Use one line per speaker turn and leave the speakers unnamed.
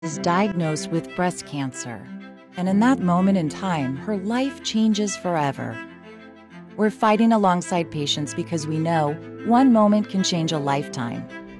is diagnosed with breast cancer. And in that moment in time, her life changes forever. We're fighting alongside patients because we know one moment can change a lifetime.